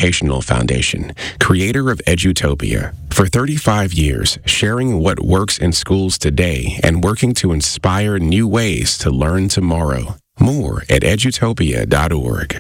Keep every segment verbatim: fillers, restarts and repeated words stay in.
Educational Foundation, creator of Edutopia. For thirty-five years, sharing what works in schools today and working to inspire new ways to learn tomorrow. More at edutopia dot org.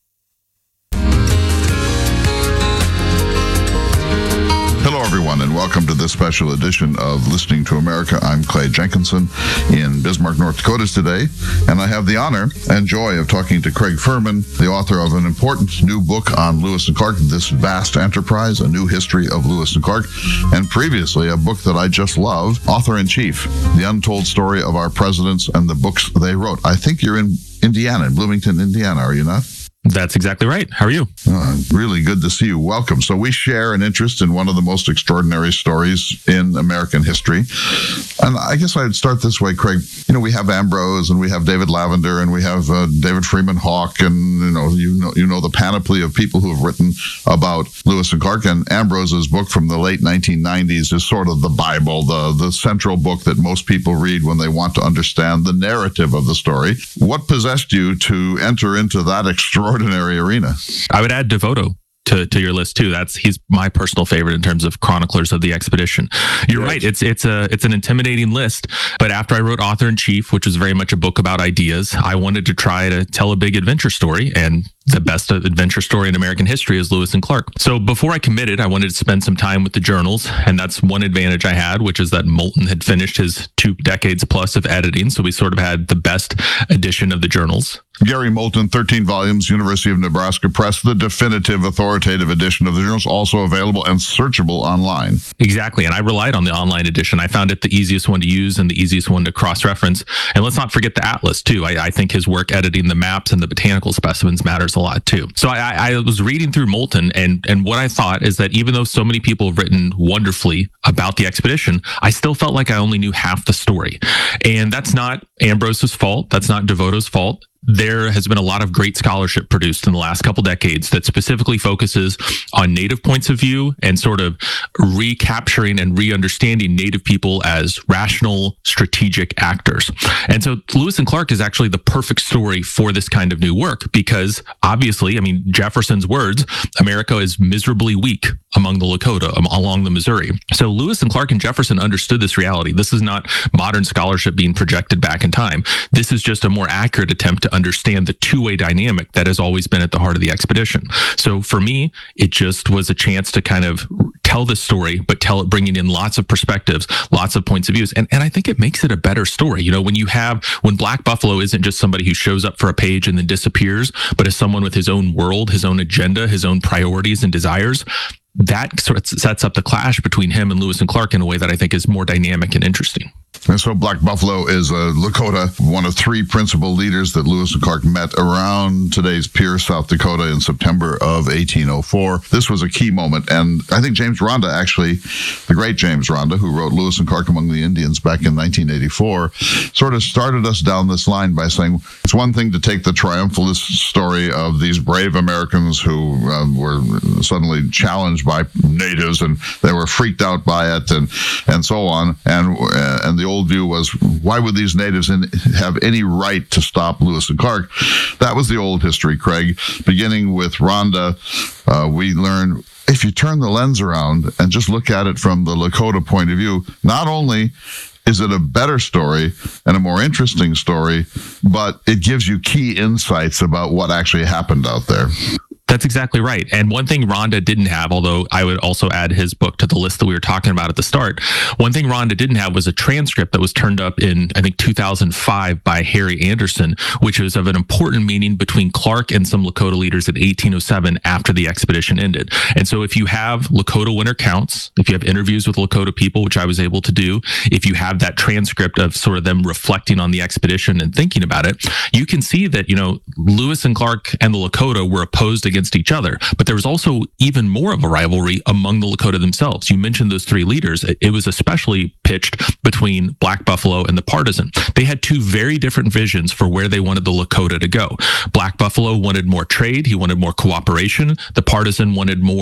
Hello, everyone, and welcome to this special edition of Listening to America. I'm Clay Jenkinson in Bismarck, North Dakota today, and I have the honor and joy of talking to Craig Furman, the author of an important new book on Lewis and Clark, This Vast Enterprise, A New History of Lewis and Clark, and previously a book that I just love, Author-in-Chief, The Untold Story of Our Presidents and the Books They Wrote. I think you're in Indiana, in Bloomington, Indiana, are you not? That's exactly right. How are you? Uh, really good to see you. Welcome. So we share an interest in one of the most extraordinary stories in American history. And I guess I'd start this way, Craig. You know, we have Ambrose and we have David Lavender and we have uh, David Freeman Hawke, and you know, you know, you know the panoply of people who have written about Lewis and Clark. And Ambrose's book from the late nineteen nineties is sort of the Bible, the the central book that most people read when they want to understand the narrative of the story. What possessed you to enter into that extraordinary Ordinary arena? I would add Devoto to, to your list too. That's he's my personal favorite in terms of chroniclers of the expedition. You're yes. right. It's it's a it's an intimidating list. But after I wrote Author-in-Chief, which was very much a book about ideas, I wanted to try to tell a big adventure story, and the best adventure story in American history is Lewis and Clark. So before I committed, I wanted to spend some time with the journals, and that's one advantage I had, which is that Moulton had finished his two decades plus of editing, so we sort of had the best edition of the journals. Gary Moulton, thirteen volumes, University of Nebraska Press, the definitive authoritative edition of the journals, also available and searchable online. Exactly, and I relied on the online edition. I found it the easiest one to use and the easiest one to cross-reference. And let's not forget the atlas, too. I, I think his work editing the maps and the botanical specimens matters a lot, too. So I, I was reading through Moulton, and, and what I thought is that even though so many people have written wonderfully about the expedition, I still felt like I only knew half the story. And that's not Ambrose's fault. That's not Devoto's fault. There has been a lot of great scholarship produced in the last couple decades that specifically focuses on Native points of view and sort of recapturing and re-understanding Native people as rational, strategic actors. And so Lewis and Clark is actually the perfect story for this kind of new work because obviously, I mean, Jefferson's words, America is miserably weak among the Lakota, um, along the Missouri. So Lewis and Clark and Jefferson understood this reality. This is not modern scholarship being projected back in time. This is just a more accurate attempt to understand the two-way dynamic that has always been at the heart of the expedition. So for me, it just was a chance to kind of tell this story, but tell it bringing in lots of perspectives, lots of points of views. And, and I think it makes it a better story. You know, when you have, when Black Buffalo isn't just somebody who shows up for a page and then disappears, but is someone with his own world, his own agenda, his own priorities and desires, that sort of sets up the clash between him and Lewis and Clark in a way that I think is more dynamic and interesting. And so Black Buffalo is a Lakota, one of three principal leaders that Lewis and Clark met around today's Pierce, South Dakota in September of eighteen oh four. This was a key moment. And I think James Rhonda, actually, the great James Rhonda, who wrote Lewis and Clark Among the Indians back in nineteen eighty-four, sort of started us down this line by saying it's one thing to take the triumphalist story of these brave Americans who um, were suddenly challenged by natives and they were freaked out by it and, and so on. And, uh, and the old view was, why would these natives in, have any right to stop Lewis and Clark? That was the old history, Craig. Beginning with Rhonda, uh, we learn if you turn the lens around and just look at it from the Lakota point of view, not only is it a better story and a more interesting story, but it gives you key insights about what actually happened out there. That's exactly right. And one thing Rhonda didn't have, although I would also add his book to the list that we were talking about at the start, one thing Rhonda didn't have was a transcript that was turned up in, I think, two thousand five by Harry Anderson, which was of an important meeting between Clark and some Lakota leaders in eighteen oh seven after the expedition ended. And so if you have Lakota winter counts, if you have interviews with Lakota people, which I was able to do, if you have that transcript of sort of them reflecting on the expedition and thinking about it, you can see that, you know, Lewis and Clark and the Lakota were opposed against each other, but there was also even more of a rivalry among the Lakota themselves. You mentioned those three leaders. It was especially pitched between Black Buffalo and the Partisan. They had two very different visions for where they wanted the Lakota to go. Black Buffalo wanted more trade. He wanted more cooperation. The Partisan wanted more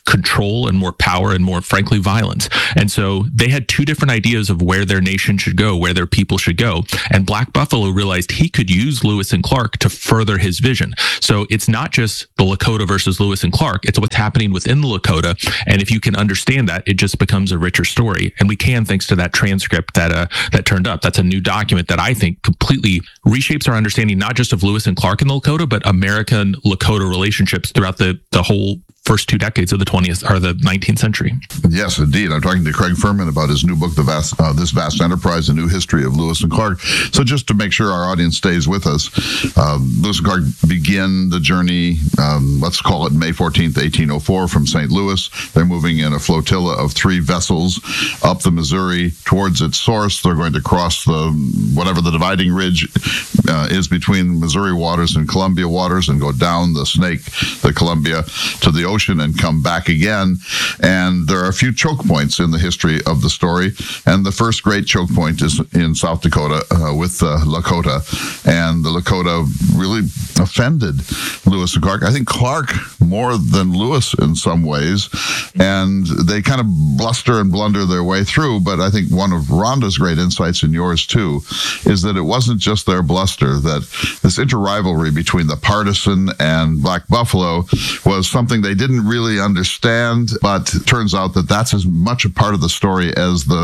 control and more power and more, frankly, violence. And so they had two different ideas of where their nation should go, where their people should go. And Black Buffalo realized he could use Lewis and Clark to further his vision. So it's not just the Lakota versus Lewis and Clark, it's what's happening within the Lakota. And if you can understand that, it just becomes a richer story. And we can, thanks to that transcript that uh, that turned up. That's a new document that I think completely reshapes our understanding, not just of Lewis and Clark and the Lakota, but American Lakota relationships throughout the, the whole first two decades of the twentieth or the nineteenth century. Yes, indeed. I'm talking to Craig Furman about his new book, The Vast, uh, This Vast Enterprise, A New History of Lewis and Clark. So just to make sure our audience stays with us, um, Lewis and Clark begin the journey, um, let's call it May fourteenth, eighteen oh four, from Saint Louis. They're moving in a flotilla of three vessels up the Missouri towards its source. They're going to cross the whatever the dividing ridge uh, is between Missouri waters and Columbia waters and go down the Snake, the Columbia, to the ocean and come back again. And there are a few choke points in the history of the story. And the first great choke point is in South Dakota uh, with the Lakota. And the Lakota really offended Lewis and Clark. I think Clark more than Lewis in some ways. And they kind of bluster and blunder their way through. But I think one of Rhonda's great insights, and yours too, is that it wasn't just their bluster, that this inter-rivalry between the partisan and Black Buffalo was something they didn't really understand, but it turns out that that's as much a part of the story as the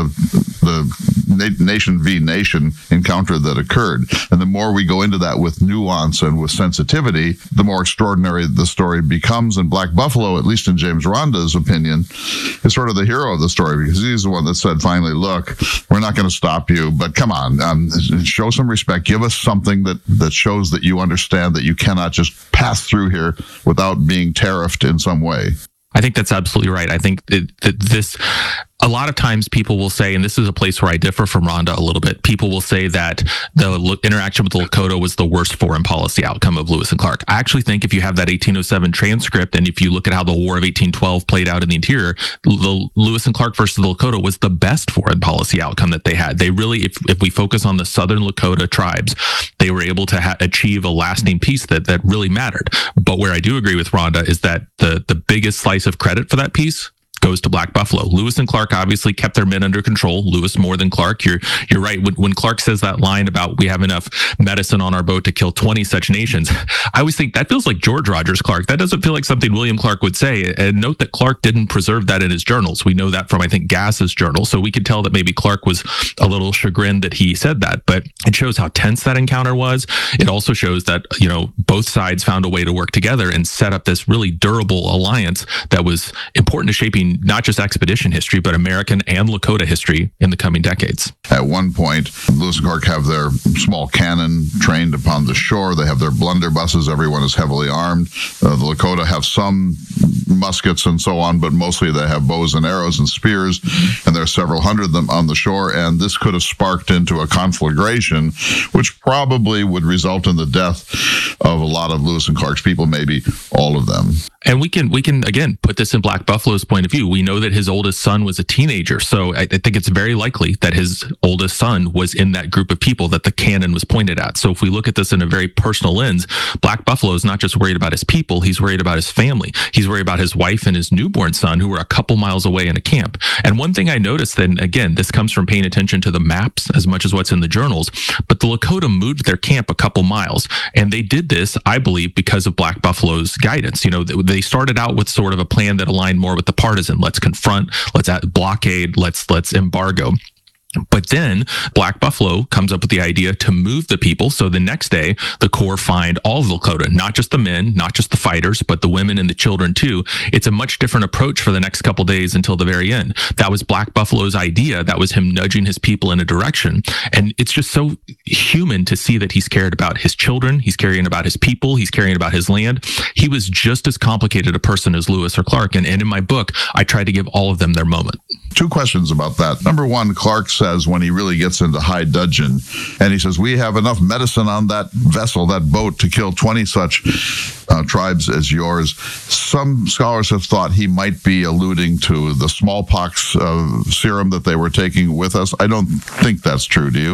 the na- nation v nation encounter that occurred. And the more we go into that with nuance and with sensitivity, the more extraordinary the story becomes. And Black Buffalo, at least in James Ronda's opinion, is sort of the hero of the story, because he's the one that said, finally, look, we're not going to stop you, but come on, um, show some respect. Give us something that, that shows that you understand that you cannot just pass through here without being tariffed in some way. I think that's absolutely right. I think that, that this, a lot of times people will say, and this is a place where I differ from Rhonda a little bit, people will say that the l- interaction with the Lakota was the worst foreign policy outcome of Lewis and Clark. I actually think if you have that eighteen oh seven transcript, and if you look at how the War of eighteen twelve played out in the interior, the Lewis and Clark versus the Lakota was the best foreign policy outcome that they had. They really, if, if we focus on the Southern Lakota tribes, they were able to ha- achieve a lasting peace that, that really mattered. But where I do agree with Rhonda is that the, the biggest slice of credit for that peace goes to Black Buffalo. Lewis and Clark obviously kept their men under control. Lewis more than Clark. You're you're right. When, when Clark says that line about we have enough medicine on our boat to kill twenty such nations, I always think that feels like George Rogers Clark. That doesn't feel like something William Clark would say. And note that Clark didn't preserve that in his journals. We know that from, I think, Gass's journal. So we could tell that maybe Clark was a little chagrined that he said that, but it shows how tense that encounter was. It also shows that, you know, both sides found a way to work together and set up this really durable alliance that was important to shaping not just expedition history, but American and Lakota history in the coming decades. At one point, Lewis and Clark have their small cannon trained upon the shore. They have their blunderbusses. Everyone is heavily armed. Uh, the Lakota have some muskets and so on, but mostly they have bows and arrows and spears, and there are several hundred of them on the shore, and this could have sparked into a conflagration, which probably would result in the death of a lot of Lewis and Clark's people, maybe all of them. And we can, we can again, put this in Black Buffalo's point of view. We know that his oldest son was a teenager. So I, I think it's very likely that his oldest son was in that group of people that the cannon was pointed at. So if we look at this in a very personal lens, Black Buffalo is not just worried about his people, he's worried about his family. He's worried about his wife and his newborn son, who were a couple miles away in a camp. And one thing I noticed, then again, this comes from paying attention to the maps as much as what's in the journals, but the Lakota moved their camp a couple miles. And they did this, I believe, because of Black Buffalo's guidance. You know, they started out with sort of a plan that aligned more with the partisan. Let's confront, let's blockade, let's let's embargo. But then Black Buffalo comes up with the idea to move the people. So the next day, the Corps find all of Lakota, not just the men, not just the fighters, but the women and the children too. It's a much different approach for the next couple days until the very end. That was Black Buffalo's idea. That was him nudging his people in a direction. And it's just so human to see that he's cared about his children. He's caring about his people. He's caring about his land. He was just as complicated a person as Lewis or Clark. And, and in my book, I try to give all of them their moment. Two questions about that. Number one, Clark says when he really gets into high dudgeon, and he says, we have enough medicine on that vessel, that boat, to kill twenty such uh, tribes as yours. Some scholars have thought he might be alluding to the smallpox uh, serum that they were taking with us. I don't think that's true, do you?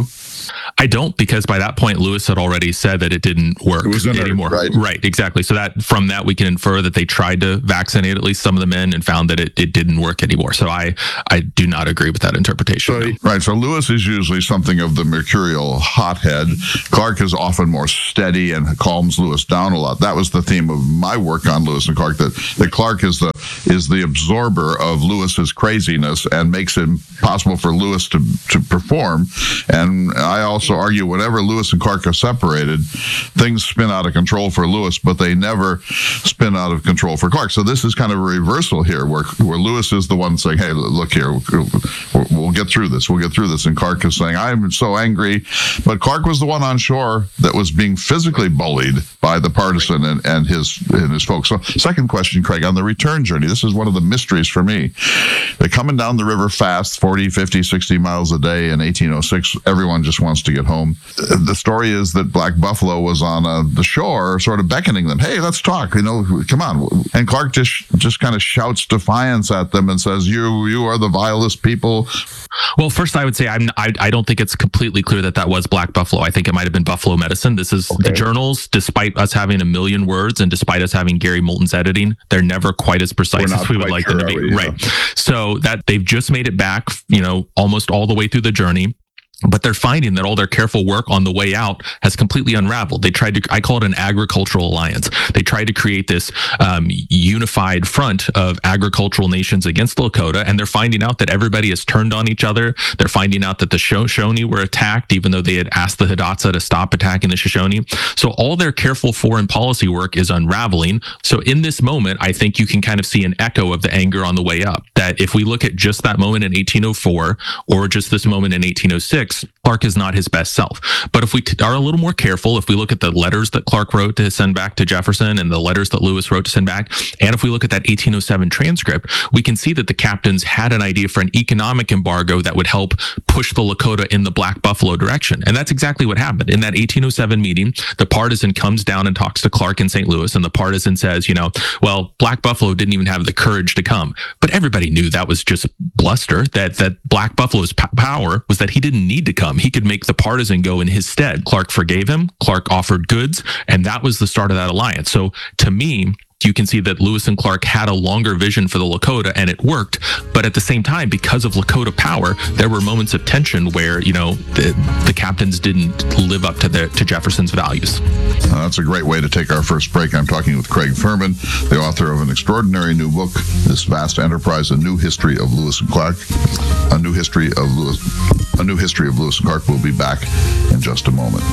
I don't, because by that point, Lewis had already said that it didn't work It was in there, anymore. right. Right, exactly. So that from that, we can infer that they tried to vaccinate at least some of the men and found that it, it didn't work anymore. So I, I do not agree with that interpretation. So, no. right. So Lewis is usually something of the mercurial hothead. Clark is often more steady and calms Lewis down a lot. That was the theme of my work on Lewis and Clark, that, that Clark is the is the absorber of Lewis's craziness and makes it possible for Lewis to, to perform. And I also argue whenever Lewis and Clark are separated, things spin out of control for Lewis, but they never spin out of control for Clark. So this is kind of a reversal here, where where Lewis is the one saying, hey, look here, we'll get through this, we'll get through this. And Clark is saying, I'm so angry. But Clark was the one on shore that was being physically bullied by the partisan and, and his and his folks. So second question, Craig, on the return journey, this is one of the mysteries for me. They're coming down the river fast, forty, fifty, sixty miles a day in eighteen oh six. Everyone just wants to get home. The story is that Black Buffalo was on uh, the shore sort of beckoning them, hey, let's talk, you know, come on. And Clark just just kind of shouts defiance at them and says, you you are the vilest people. Well, first, I would say I'm, I, I don't think it's completely clear that that was Black Buffalo. I think it might have been Buffalo Medicine. This is okay. The journals, despite us having a million words and despite us having Gary Moulton's editing, they're never quite as precise as we would like sure them to be. We, yeah. Right. So that they've just made it back, you know, almost all the way through the journey. But they're finding that all their careful work on the way out has completely unraveled. They tried to, I call it an agricultural alliance. They tried to create this um, unified front of agricultural nations against the Lakota, and they're finding out that everybody has turned on each other. They're finding out that the Shoshone were attacked, even though they had asked the Hidatsa to stop attacking the Shoshone. So all their careful foreign policy work is unraveling. So in this moment, I think you can kind of see an echo of the anger on the way up. That if we look at just that moment in eighteen oh four or just this moment in eighteen oh six, Clark is not his best self. But if we t- are a little more careful, if we look at the letters that Clark wrote to send back to Jefferson and the letters that Lewis wrote to send back, and if we look at that eighteen oh seven transcript, we can see that the captains had an idea for an economic embargo that would help push the Lakota in the Black Buffalo direction. And that's exactly what happened. In that eighteen oh seven meeting, the partisan comes down and talks to Clark in Saint Louis, and the partisan says, you know, well, Black Buffalo didn't even have the courage to come. But everybody knew that was just bluster, that, that Black Buffalo's p- power was that he didn't need to come. He could make the partisan go in his stead. Clark forgave him. Clark offered goods, and that was the start of that alliance. So to me, you can see that Lewis and Clark had a longer vision for the Lakota, and it worked. But at the same time, because of Lakota power, there were moments of tension where, you know, the, the captains didn't live up to the to Jefferson's values. Uh, that's a great way to take our first break. I'm talking with Craig Furman, the author of an extraordinary new book, This Vast Enterprise: A New History of Lewis and Clark. A new history of Lewis, a new history of Lewis and Clark. We'll be back in just a moment.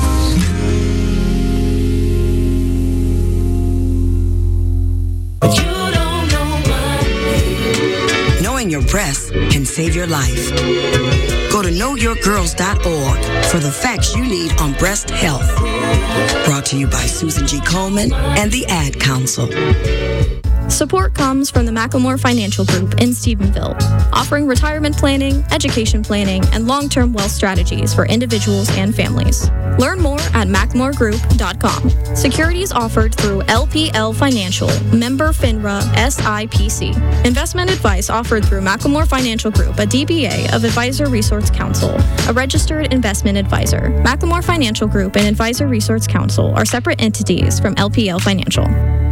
Knowing your breasts can save your life. Go to know your girls dot org for the facts you need on breast health. Brought to you by Susan G. Coleman and the Ad Council. Support comes from the Macklemore Financial Group in Stephenville, offering retirement planning, education planning, and long-term wealth strategies for individuals and families. Learn more at macklemore group dot com. Securities offered through L P L Financial, member FINRA S I P C. Investment advice offered through Macklemore Financial Group, a D B A of Advisor Resource Council, a registered investment advisor. Macklemore Financial Group and Advisor Resource Council are separate entities from L P L Financial.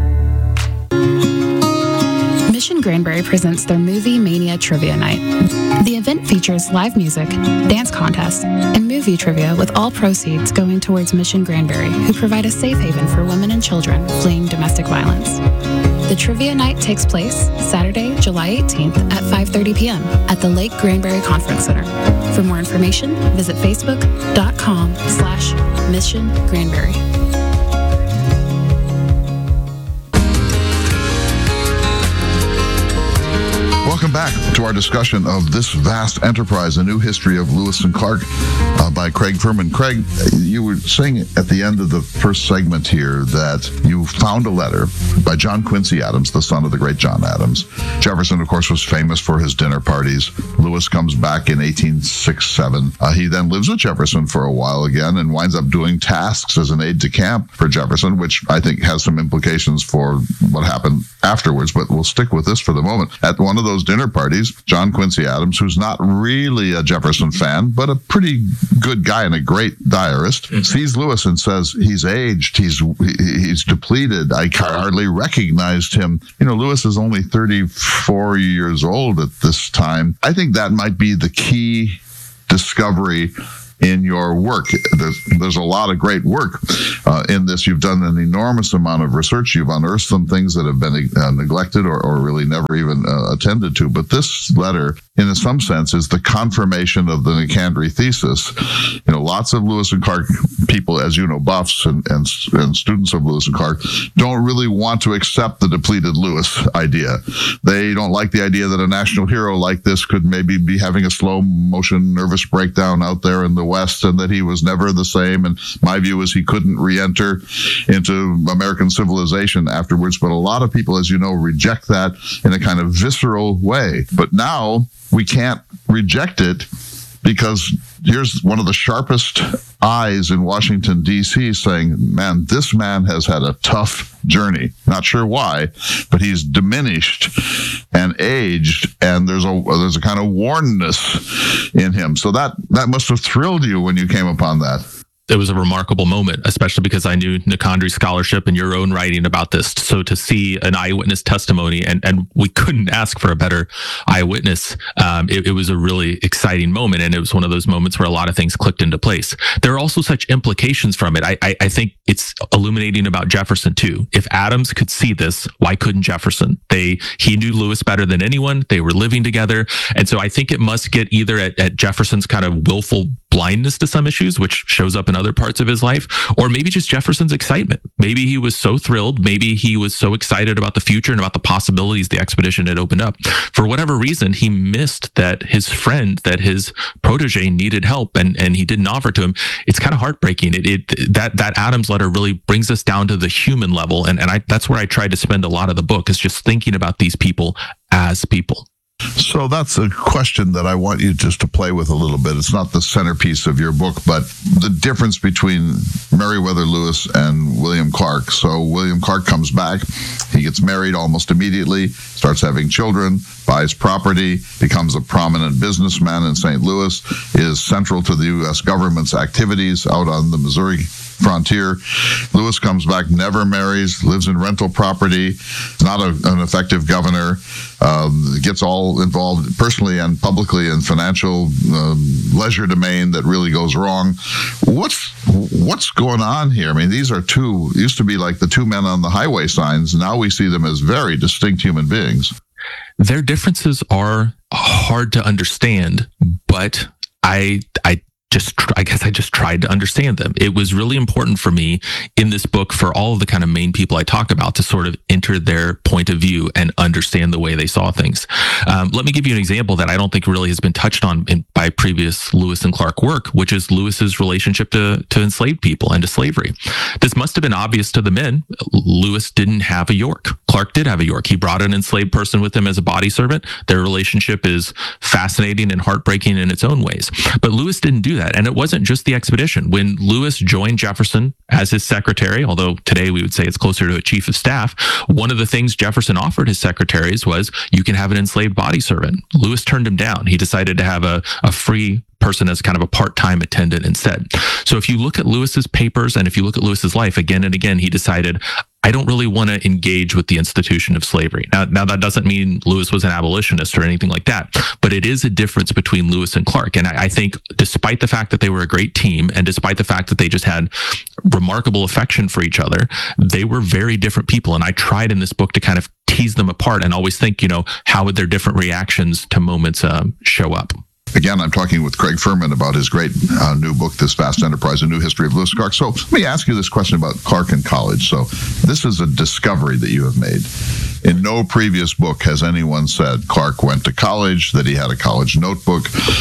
Mission Granbury presents their Movie Mania Trivia Night. The event features live music, dance contests, and movie trivia, with all proceeds going towards Mission Granbury, who provide a safe haven for women and children fleeing domestic violence. The Trivia Night takes place Saturday, July eighteenth at five thirty p.m. at the Lake Granbury Conference Center. For more information, visit facebook.com slash Mission Granbury. Welcome back to our discussion of This Vast Enterprise: A New History of Lewis and Clark uh, by Craig Furman. Craig, you were saying at the end of the first segment here that you found a letter by John Quincy Adams, the son of the great John Adams. Jefferson, of course, was famous for his dinner parties. Lewis comes back in eighteen sixty-seven. Uh, he then lives with Jefferson for a while again and winds up doing tasks as an aide-de-camp for Jefferson, which I think has some implications for what happened afterwards, but we'll stick with this for the moment. At one of those dinner dinner parties, John Quincy Adams, who's not really a Jefferson fan, but a pretty good guy and a great diarist, mm-hmm. sees Lewis and says, he's aged, he's he's depleted, I hardly recognized him. You know, Lewis is only thirty-four years old at this time. I think that might be the key discovery in your work. There's, there's a lot of great work uh, in this. You've done an enormous amount of research. You've unearthed some things that have been uh, neglected or, or really never even uh, attended to. But this letter, in some sense, is the confirmation of the Nicandry thesis. You know, lots of Lewis and Clark people, as you know, buffs and, and, and students of Lewis and Clark, don't really want to accept the depleted Lewis idea. They don't like the idea that a national hero like this could maybe be having a slow motion nervous breakdown out there in the West, and that he was never the same. And my view is he couldn't re-enter into American civilization afterwards. But a lot of people, as you know, reject that in a kind of visceral way. But now we can't reject it, because here's one of the sharpest eyes in Washington, D C saying, man, this man has had a tough journey. Not sure why, but he's diminished and aged, and there's a there's a kind of wornness in him. So that, that must have thrilled you when you came upon that. It was a remarkable moment, especially because I knew Nicandry's scholarship and your own writing about this. So to see an eyewitness testimony, and, and we couldn't ask for a better eyewitness, um, it, it was a really exciting moment. And it was one of those moments where a lot of things clicked into place. There are also such implications from it. I, I, I think it's illuminating about Jefferson too. If Adams could see this, why couldn't Jefferson? They He knew Lewis better than anyone. They were living together. And so I think it must get either at, at Jefferson's kind of willful blindness to some issues, which shows up in other parts of his life, or maybe just Jefferson's excitement. Maybe he was so thrilled. Maybe he was so excited about the future and about the possibilities the expedition had opened up. For whatever reason, he missed that his friend, that his protege needed help, and, and he didn't offer to him. It's kind of heartbreaking. It, it that that Adams letter really brings us down to the human level, and and I that's where I tried to spend a lot of the book, is just thinking about these people as people. So that's a question that I want you just to play with a little bit. It's not the centerpiece of your book, but the difference between Meriwether Lewis and William Clark. So William Clark comes back, he gets married almost immediately, starts having children, buys property, becomes a prominent businessman in Saint Louis, is central to the U S government's activities out on the Missouri frontier. Lewis comes back, never marries, lives in rental property, is not a, an effective governor, um, gets all involved personally and publicly in financial um, leisure domain that really goes wrong. What's what's going on here? I mean, these are two, used to be like the two men on the highway signs. Now we see them as very distinct human beings. Their differences are hard to understand, but I I just I guess I just tried to understand them. It was really important for me in this book, for all of the kind of main people I talk about, to sort of enter their point of view and understand the way they saw things. Um, let me give you an example that I don't think really has been touched on in, by previous Lewis and Clark work, which is Lewis's relationship to, to enslaved people and to slavery. This must have been obvious to the men. Lewis didn't have a York. Clark did have a York. He brought an enslaved person with him as a body servant. Their relationship is fascinating and heartbreaking in its own ways. But Lewis didn't do that. And it wasn't just the expedition. When Lewis joined Jefferson as his secretary, although today we would say it's closer to a chief of staff, one of the things Jefferson offered his secretaries was, you can have an enslaved body servant. Lewis turned him down. He decided to have a, a free person as kind of a part-time attendant instead. So if you look at Lewis's papers and if you look at Lewis's life, again and again, he decided, I don't really want to engage with the institution of slavery. Now, now that doesn't mean Lewis was an abolitionist or anything like that, but it is a difference between Lewis and Clark. And I, I think despite the fact that they were a great team, and despite the fact that they just had remarkable affection for each other, they were very different people. And I tried in this book to kind of tease them apart and always think, you know, how would their different reactions to moments um, show up? Again, I'm talking with Craig Furman about his great uh, new book, This Vast Enterprise, A New History of Lewis and Clark. So let me ask you this question about Clark in college. So this is a discovery that you have made. In no previous book has anyone said Clark went to college, that he had a college notebook.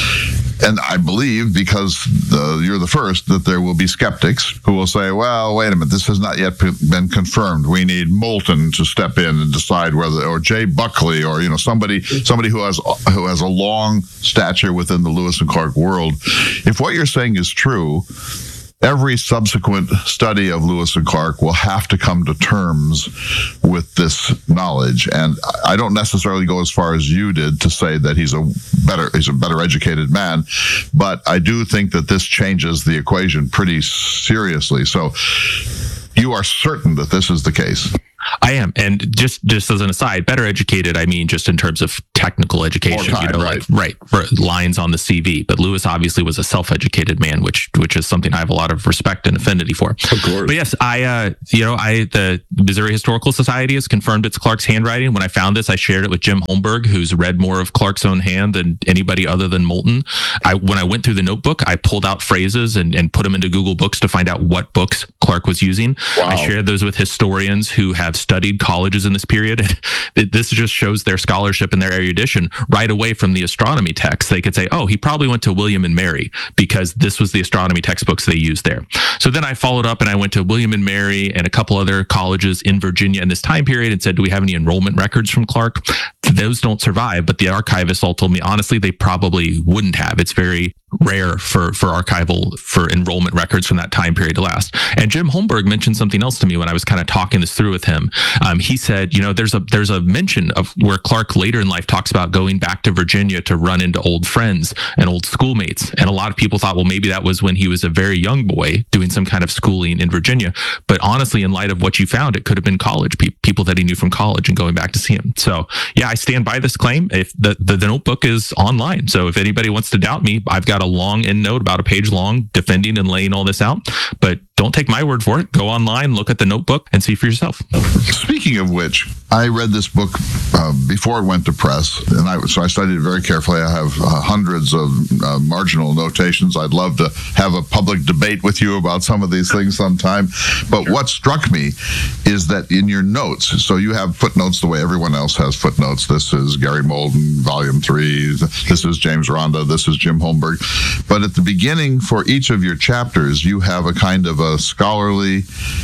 And I believe, because the, you're the first, that there will be skeptics who will say, well, wait a minute, this has not yet been confirmed. We need Moulton to step in and decide whether, or Jay Buckley, or, you know, somebody somebody who has who has a long stature within the Lewis and Clark world. If what you're saying is true, every subsequent study of Lewis and Clark will have to come to terms with this knowledge. And I don't necessarily go as far as you did to say that he's a better he's a better educated man, but I do think that this changes the equation pretty seriously. So you are certain that this is the case? I am. And just, just as an aside, better educated, I mean, just in terms of technical education, More time, you know, right. like, right, for lines on the C V. But Lewis obviously was a self-educated man, which, which is something I have a lot of respect and affinity for. Of course. But yes, I, uh, you know, I, the Missouri Historical Society has confirmed it's Clark's handwriting. When I found this, I shared it with Jim Holmberg, who's read more of Clark's own hand than anybody other than Moulton. I, when I went through the notebook, I pulled out phrases and, and put them into Google Books to find out what books Clark was using. Wow. I shared those with historians who have studied colleges in this period. This just shows their scholarship and their erudition right away from the astronomy text. They could say, oh, he probably went to William and Mary because this was the astronomy textbooks they used there. So then I followed up and I went to William and Mary and a couple other colleges in Virginia in this time period and said, do we have any enrollment records from Clark? Those don't survive, but the archivists all told me, honestly, they probably wouldn't have. It's very rare for, for archival, for enrollment records from that time period to last. And Jim Holmberg mentioned something else to me when I was kind of talking this through with him. Um, he said, you know, there's a there's a mention of where Clark later in life talks about going back to Virginia to run into old friends and old schoolmates. And a lot of people thought, well, maybe that was when he was a very young boy doing some kind of schooling in Virginia. But honestly, in light of what you found, it could have been college pe- people that he knew from college and going back to see him. So yeah, I stand by this claim. If the, the, the notebook is online. So if anybody wants to doubt me, I've got a long end note, about a page long, defending and laying all this out. But don't take my word for it. Go online, look at the notebook, and see for yourself. Speaking of which, I read this book uh, before it went to press, and I so I studied it very carefully. I have uh, hundreds of uh, marginal notations. I'd love to have a public debate with you about some of these things sometime. But sure. What struck me is that in your notes, so you have footnotes the way everyone else has footnotes. This is Gary Moulton, Volume three. This is James Randa. This is Jim Holmberg. But at the beginning, for each of your chapters, you have a kind of a scholarly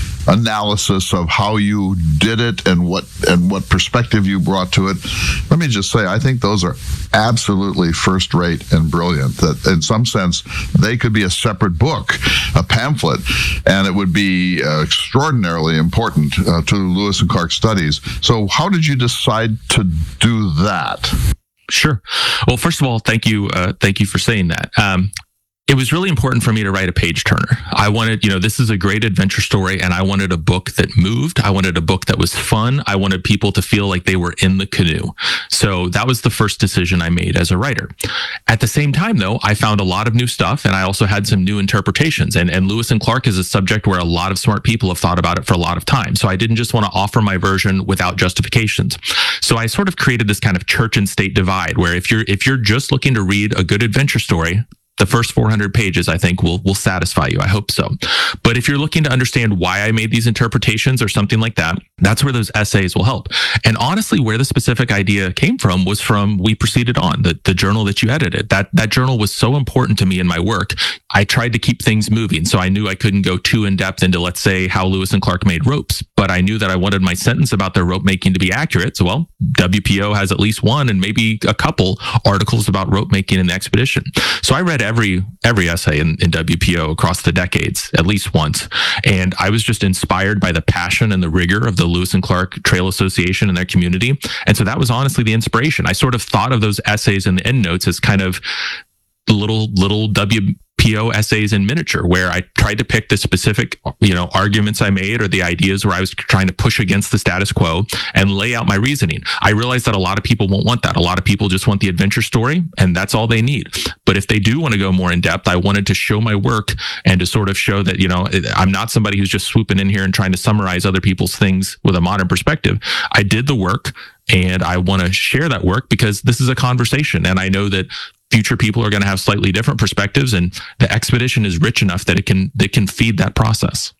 analysis of how you did it and what and what perspective you brought to it. Let me just say, I think those are absolutely first rate and brilliant. That in some sense, they could be a separate book, a pamphlet, and it would be uh, extraordinarily important uh, to Lewis and Clark studies. So how did you decide to do that? Sure. Well, first of all, thank you. Uh, thank you for saying that. Um, It was really important for me to write a page turner. I wanted, you know, this is a great adventure story, and I wanted a book that moved. I wanted a book that was fun. I wanted people to feel like they were in the canoe. So that was the first decision I made as a writer. At the same time, though, I found a lot of new stuff, and I also had some new interpretations. And, and Lewis and Clark is a subject where a lot of smart people have thought about it for a lot of time. So I didn't just want to offer my version without justifications. So I sort of created this kind of church and state divide, where if you're if you're just looking to read a good adventure story, the first four hundred pages, I think, will will satisfy you. I hope so. But if you're looking to understand why I made these interpretations or something like that, that's where those essays will help. And honestly, where the specific idea came from was from We Proceeded On, the, the journal that you edited. That that journal was so important to me in my work. I tried to keep things moving, so I knew I couldn't go too in-depth into, let's say, how Lewis and Clark made ropes. But I knew that I wanted my sentence about their rope making to be accurate. So, well, W P O has at least one and maybe a couple articles about rope making in the expedition. So I read every every essay in, in W P O across the decades, at least once. And I was just inspired by the passion and the rigor of the Lewis and Clark Trail Association and their community. And so that was honestly the inspiration. I sort of thought of those essays in the endnotes as kind of little, little W P O essays in miniature, where I tried to pick the specific, you know, arguments I made or the ideas where I was trying to push against the status quo and lay out my reasoning. I realized that a lot of people won't want that. A lot of people just want the adventure story, and that's all they need. But if they do want to go more in depth, I wanted to show my work and to sort of show that, you know, I'm not somebody who's just swooping in here and trying to summarize other people's things with a modern perspective. I did the work, and I want to share that work because this is a conversation, and I know that future people are going to have slightly different perspectives, and the expedition is rich enough that it can that can feed that process.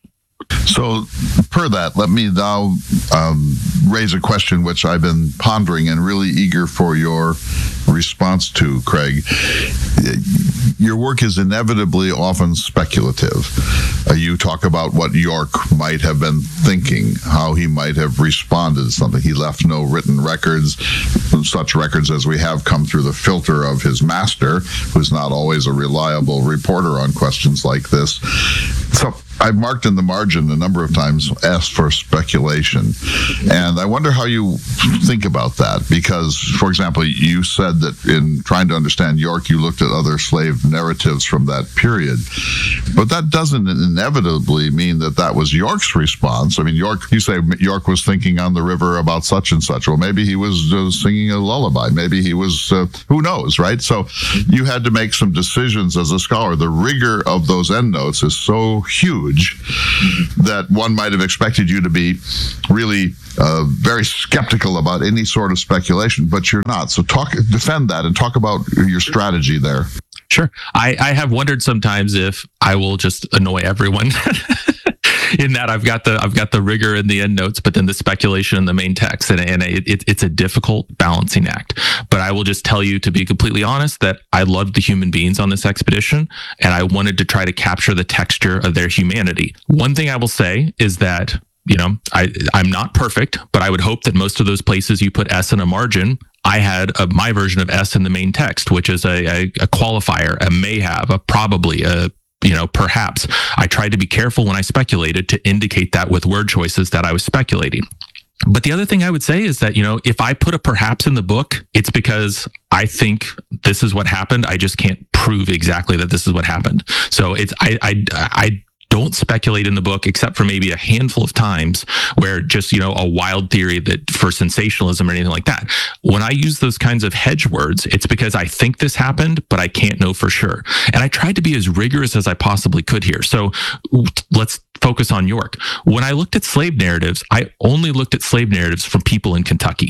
So, per that, let me now um, raise a question which I've been pondering and really eager for your response to, Craig. Your work is inevitably often speculative. Uh, you talk about what York might have been thinking, how he might have responded to something. He left no written records. Such records as we have come through the filter of his master, who's not always a reliable reporter on questions like this. So I've marked in the margin a number of times, asked for speculation. And I wonder how you think about that. Because, for example, you said that in trying to understand York, you looked at other slave narratives from that period. But that doesn't inevitably mean that that was York's response. I mean, York, you say York was thinking on the river about such and such. Well, maybe he was uh, singing a lullaby. Maybe he was, uh, who knows, right? So you had to make some decisions as a scholar. The rigor of those endnotes is so huge that one might have expected you to be really uh, very skeptical about any sort of speculation, but you're not. So talk, defend that and talk about your strategy there. Sure. I, I have wondered sometimes if I will just annoy everyone. In that I've got the I've got the rigor in the endnotes, but then the speculation in the main text, and, and it, it, it's a difficult balancing act. But I will just tell you, to be completely honest, that I loved the human beings on this expedition, and I wanted to try to capture the texture of their humanity. One thing I will say is that, you know, I I'm not perfect, but I would hope that most of those places you put S in a margin, I had a, my version of S in the main text, which is a, a, a qualifier, a may have, a probably, a you know, perhaps. I tried to be careful when I speculated to indicate that with word choices that I was speculating. But the other thing I would say is that, you know, if I put a perhaps in the book, it's because I think this is what happened. I just can't prove exactly that this is what happened. So it's, I, I, I, don't speculate in the book, except for maybe a handful of times where just, you know, a wild theory that for sensationalism or anything like that. When I use those kinds of hedge words, it's because I think this happened, but I can't know for sure. And I tried to be as rigorous as I possibly could here. So let's focus on York. When I looked at slave narratives, I only looked at slave narratives from people in Kentucky,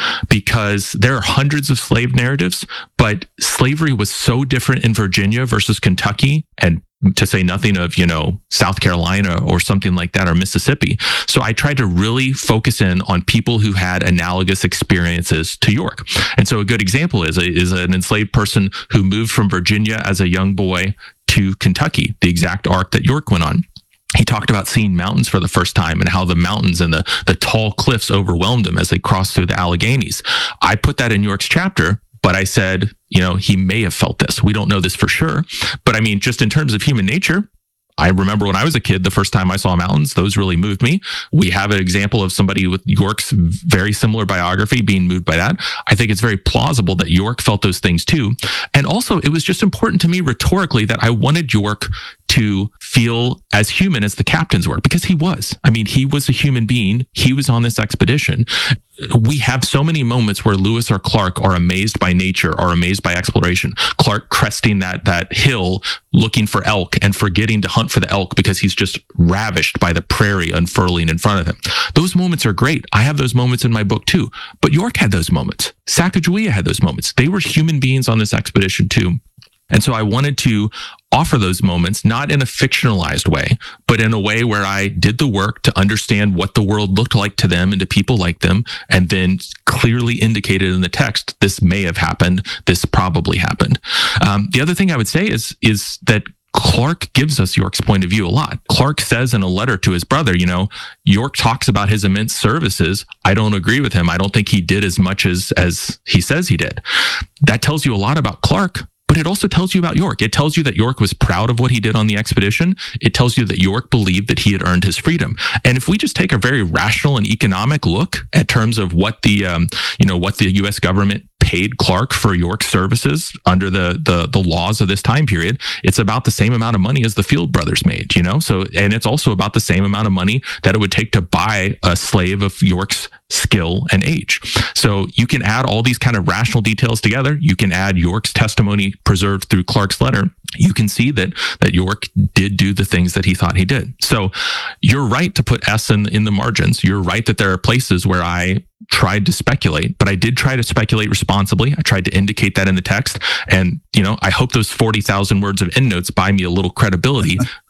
because there are hundreds of slave narratives, but slavery was so different in Virginia versus Kentucky, and to say nothing of, you know, South Carolina or something like that, or Mississippi. So I tried to really focus in on people who had analogous experiences to York. And so a good example is, a, is an enslaved person who moved from Virginia as a young boy to Kentucky, the exact arc that York went on. He talked about seeing mountains for the first time and how the mountains and the, the tall cliffs overwhelmed him as they crossed through the Alleghenies. I put that in York's chapter, but I said, you know, he may have felt this. We don't know this for sure. But I mean, just in terms of human nature, I remember when I was a kid, the first time I saw mountains, those really moved me. We have an example of somebody with York's very similar biography being moved by that. I think it's very plausible that York felt those things too. And also, it was just important to me rhetorically that I wanted York to feel as human as the captains were, because he was. I mean, he was a human being. He was on this expedition. We have so many moments where Lewis or Clark are amazed by nature, are amazed by exploration. Clark cresting that that hill, looking for elk and forgetting to hunt for the elk because he's just ravished by the prairie unfurling in front of him. Those moments are great. I have those moments in my book too. But York had those moments. Sacagawea had those moments. They were human beings on this expedition too. And so I wanted to offer those moments, not in a fictionalized way, but in a way where I did the work to understand what the world looked like to them and to people like them, and then clearly indicated in the text, this may have happened, this probably happened. Um, the other thing I would say is, is that Clark gives us York's point of view a lot. Clark says in a letter to his brother, you know, York talks about his immense services. I don't agree with him. I don't think he did as much as, as he says he did. That tells you a lot about Clark. But it also tells you about York. It tells you that York was proud of what he did on the expedition. It tells you that York believed that he had earned his freedom. And if we just take a very rational and economic look at terms of what the, um, you know, what the U S government paid Clark for York's services under the, the the laws of this time period, it's about the same amount of money as the Field brothers made, you know? So, and it's also about the same amount of money that it would take to buy a slave of York's skill and age. So you can add all these kind of rational details together. You can add York's testimony preserved through Clark's letter. You can see that that York did do the things that he thought he did. So you're right to put S in, in the margins. You're right that there are places where I tried to speculate, but I did try to speculate responsibly. I tried to indicate that in the text. And, you know, I hope those forty thousand words of endnotes buy me a little credibility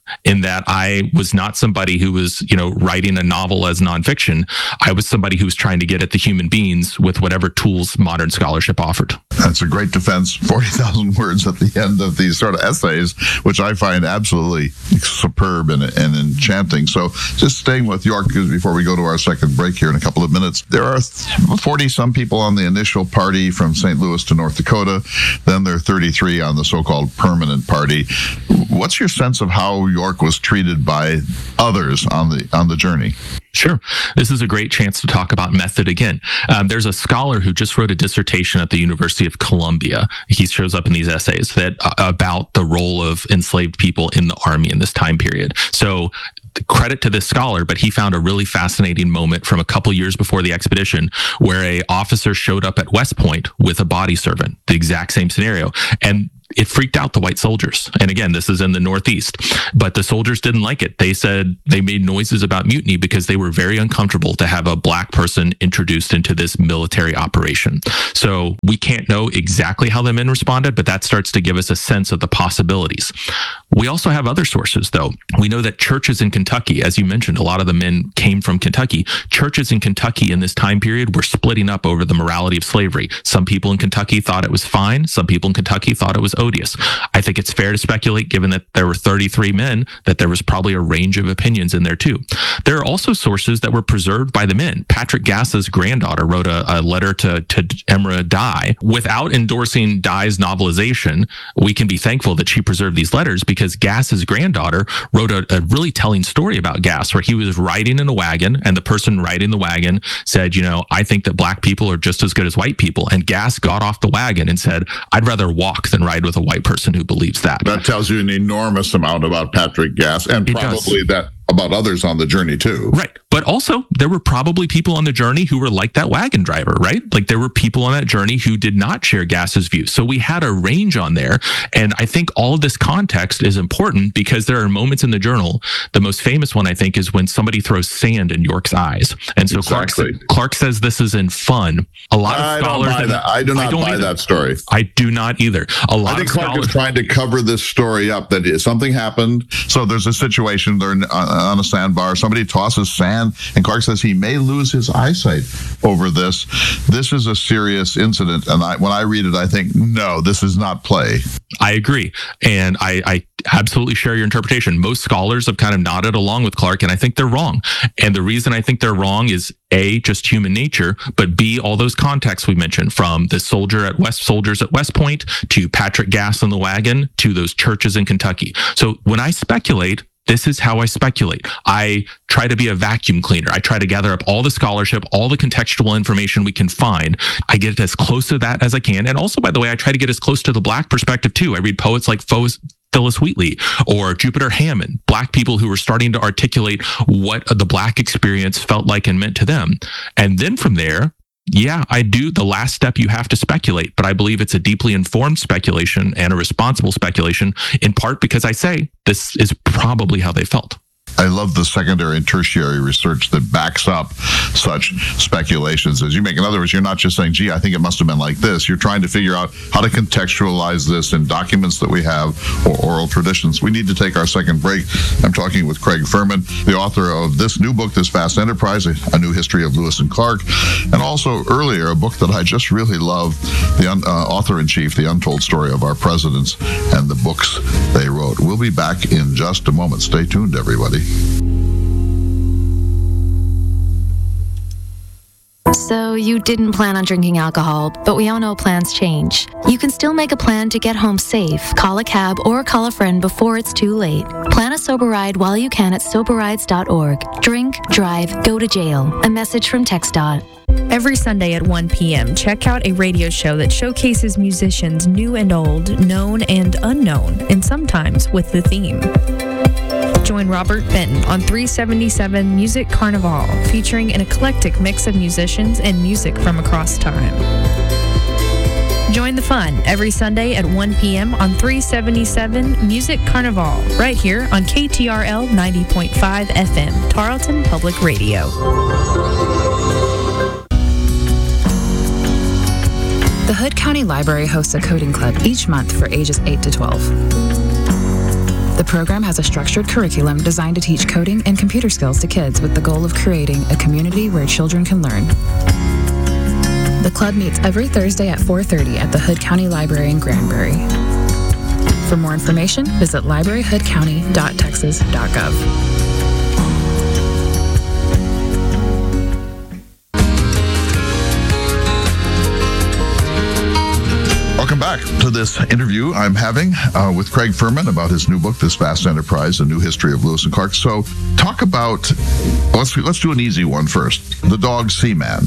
in that I was not somebody who was, you know, writing a novel as nonfiction. I was somebody who was trying to get at the human beings with whatever tools modern scholarship offered. That's a great defense. forty thousand words at the end of these sort of essays, which I find absolutely superb and, and enchanting. So just staying with York before we go to our second break here in a couple of minutes. There are forty-some people on the initial party from Saint Louis to North Dakota. Then there are thirty-three on the so-called permanent party. What's your sense of how York was treated by others on the on the journey? Sure. This is a great chance to talk about method again. Um, there's a scholar who just wrote a dissertation at the University of Columbia. He shows up in these essays that uh, about the role of enslaved people in the Army in this time period. So credit to this scholar, but he found a really fascinating moment from a couple years before the expedition where a officer showed up at West Point with a body servant, the exact same scenario. And it freaked out the white soldiers. And again, this is in the Northeast, but the soldiers didn't like it. They said they made noises about mutiny because they were very uncomfortable to have a black person introduced into this military operation. So we can't know exactly how the men responded, but that starts to give us a sense of the possibilities. We also have other sources, though. We know that churches in Kentucky, as you mentioned, a lot of the men came from Kentucky. Churches in Kentucky in this time period were splitting up over the morality of slavery. Some people in Kentucky thought it was fine. Some people in Kentucky thought it was odious. I think it's fair to speculate, given that there were thirty-three men, that there was probably a range of opinions in there too. There are also sources that were preserved by the men. Patrick Gass's granddaughter wrote a, a letter to, to Emra Dye. Without endorsing Dye's novelization, we can be thankful that she preserved these letters because Gass's granddaughter wrote a, a really telling story about Gass, where he was riding in a wagon and the person riding the wagon said, you know, I think that black people are just as good as white people. And Gass got off the wagon and said, I'd rather walk than ride with a white person who believes that. That tells you an enormous amount about Patrick Gass and It probably does. that about others on the journey too. Right. But also, there were probably people on the journey who were like that wagon driver, right? Like there were people on that journey who did not share Gass's views. So we had a range on there. And I think all of this context is important because there are moments in the journal. The most famous one, I think, is when somebody throws sand in York's eyes. And so Exactly. Clark, Clark says this is in fun. A lot of I don't scholars... buy that. I do not don't buy either. that story. I do not either. A lot I think of Clark scholars... is trying to cover this story up, that something happened. So there's a situation, they're on a sandbar, somebody tosses sand, and Clark says he may lose his eyesight over this. This is a serious incident, and I, when I read it, I think, no, this is not play. I agree. And I, I absolutely share your interpretation. Most scholars have kind of nodded along with Clark, and I think they're wrong. And the reason I think they're wrong is A, just human nature, but B, all those contexts we mentioned, from the soldier at West soldiers at West Point to Patrick Gass in the wagon to those churches in Kentucky. So when I speculate, this is how I speculate. I try to be a vacuum cleaner. I try to gather up all the scholarship, all the contextual information we can find. I get as close to that as I can. And also, by the way, I try to get as close to the black perspective too. I read poets like Phyllis Wheatley or Jupiter Hammond, black people who were starting to articulate what the black experience felt like and meant to them. And then from there, yeah, I do. The last step, you have to speculate, but I believe it's a deeply informed speculation and a responsible speculation, in part because I say this is probably how they felt. I love the secondary and tertiary research that backs up such speculations as you make. In other words, you're not just saying, gee, I think it must have been like this. You're trying to figure out how to contextualize this in documents that we have or oral traditions. We need to take our second break. I'm talking with Craig Furman, the author of this new book, This Vast Enterprise, A New History of Lewis and Clark, and also earlier a book that I just really love, the un- uh, author-in-chief, The Untold Story of Our Presidents and the Books They Wrote. We'll be back in just a moment. Stay tuned, everybody. So you didn't plan on drinking alcohol, but we all know plans change. You can still make a plan to get home safe. Call a cab or call a friend before it's too late. Plan a sober ride while you can at sober rides dot org. Drink, drive, go to jail. A message from TxDOT. Every Sunday at one p.m., check out a radio show that showcases musicians new and old, known and unknown, and sometimes with the theme. Join Robert Benton on three seventy-seven Music Carnival, featuring an eclectic mix of musicians and music from across time. Join the fun every Sunday at one p.m. on three seventy-seven Music Carnival, right here on K T R L ninety point five F M, Tarleton Public Radio. The Hood County Library hosts a coding club each month for ages eight to twelve. The program has a structured curriculum designed to teach coding and computer skills to kids with the goal of creating a community where children can learn. The club meets every Thursday at four thirty at the Hood County Library in Granbury. For more information, visit library hood county dot texas dot gov. Welcome back to this interview I'm having uh, with Craig Furman about his new book, This Vast Enterprise, A New History of Lewis and Clark. So talk about, let's let's do an easy one first, the dog Seaman.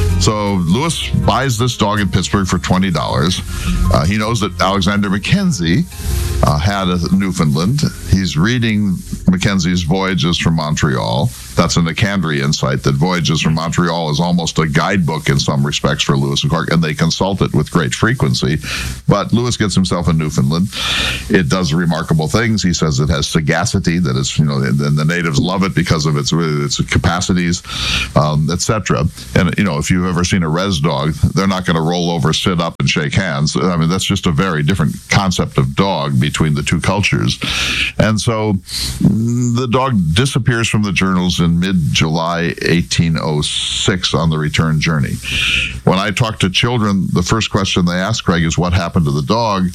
So Lewis buys this dog in Pittsburgh for twenty dollars. Uh, he knows that Alexander Mackenzie uh, had a Newfoundland. He's reading Mackenzie's Voyages from Montreal. That's a Nicandry insight, that Voyages from Montreal is almost a guidebook in some respects for Lewis and Clark, and they consult it with great frequency. But Lewis gets himself a Newfoundland. It does remarkable things. He says it has sagacity, that it's, you know, and the natives love it because of its its capacities, um, et cetera. And, you know, if you've ever seen a res dog, they're not going to roll over, sit up, and shake hands. I mean, that's just a very different concept of dog between the two cultures. And so the dog disappears from the journals in mid-July eighteen oh six on the return journey. When I talk to children, the first question they ask Craig is, what happened to the dog?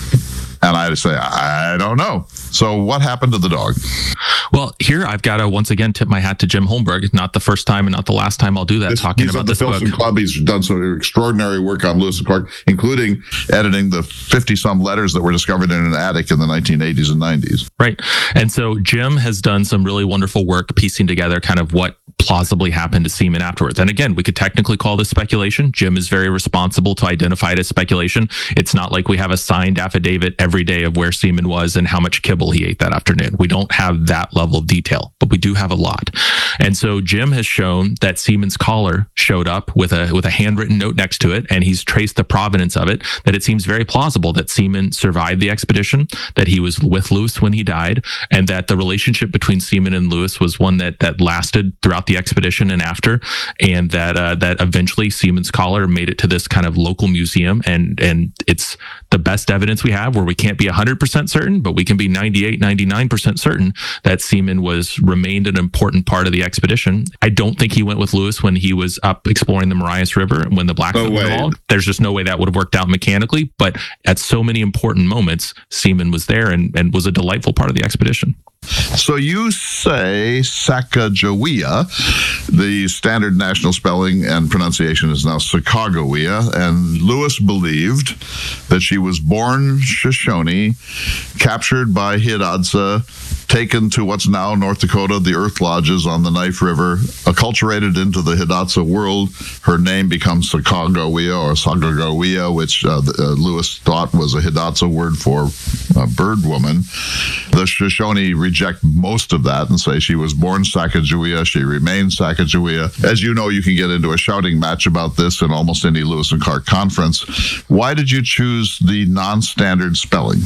And I say, I don't know. So what happened to the dog? Well, here I've got to once again tip my hat to Jim Holmberg. Not the first time and not the last time I'll do that, this, talking about this book. He's at the Filson Club. He's done some extraordinary work on Lewis and Clark, including editing the fifty-some letters that were discovered in an attic in the nineteen eighties and nineties. Right. And so Jim has done some really wonderful work piecing together kind of what plausibly happened to Seaman afterwards. And again, we could technically call this speculation. Jim is very responsible to identify it as speculation. It's not like we have a signed affidavit every day of where Seaman was and how much kibble he ate that afternoon. We don't have that level of detail, but we do have a lot. And so Jim has shown that Seaman's collar showed up with a with a handwritten note next to it, and he's traced the provenance of it, that it seems very plausible that Seaman survived the expedition, that he was with Lewis when he died, and that the relationship between Seaman and Lewis was one that that lasted throughout the expedition and after, and that uh, that eventually Seaman's collar made it to this kind of local museum, and and it's the best evidence we have, where we can't be one hundred percent certain, but we can be ninety-eight, ninety-nine percent certain that Seaman was remained an important part of the expedition. I don't think he went with Lewis when he was up exploring the Marias River when the Blackfoot no were involved. There's just no way that would have worked out mechanically, but at so many important moments, Seaman was there and, and was a delightful part of the expedition. So you say Sacagawea. The standard national spelling and pronunciation is now Sacagawea, and Lewis believed that she was born Shoshone, captured by Hidatsa, taken to what's now North Dakota, the Earth Lodges on the Knife River, acculturated into the Hidatsa world. Her name becomes Sacagawea or Sacagawea, which uh, uh, Lewis thought was a Hidatsa word for uh, bird woman. The Shoshone reject most of that and say she was born Sacagawea, she remained Sacagawea. As you know, you can get into a shouting match about this in almost any Lewis and Clark conference. Why did you choose the non-standard spelling?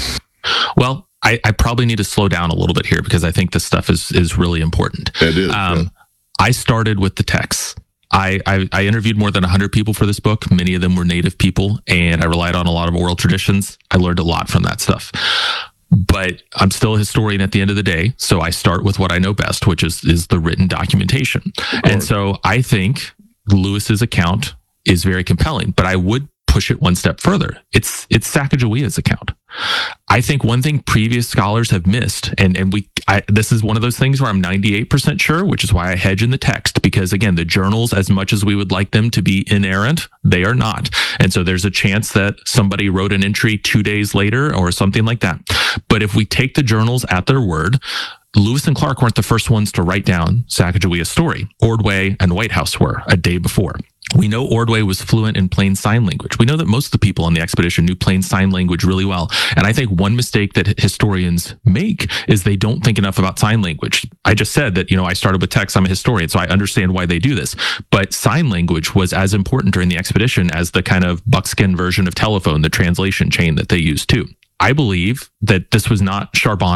Well, I, I probably need to slow down a little bit here because I think this stuff is is really important. It is. Um, yeah. I started with the texts. I, I, I interviewed more than one hundred people for this book. Many of them were Native people, and I relied on a lot of oral traditions. I learned a lot from that stuff. But I'm still a historian at the end of the day, so I start with what I know best, which is is the written documentation. And so I think Lewis's account is very compelling, but I would push it one step further. It's it's Sacagawea's account. I think one thing previous scholars have missed, and, and we I, this is one of those things where I'm ninety-eight percent sure, which is why I hedge in the text, because again, the journals, as much as we would like them to be inerrant, they are not. And so there's a chance that somebody wrote an entry two days later or something like that. But if we take the journals at their word, Lewis and Clark weren't the first ones to write down Sacagawea's story. Ordway and Whitehouse were a day before. We know Ordway was fluent in plain sign language. We know that most of the people on the expedition knew plain sign language really well. And I think one mistake that historians make is they don't think enough about sign language. I just said that, you know, I started with text. I'm a historian, so I understand why they do this. But sign language was as important during the expedition as the kind of buckskin version of telephone, the translation chain that they used too. I believe that this was not Charbonneau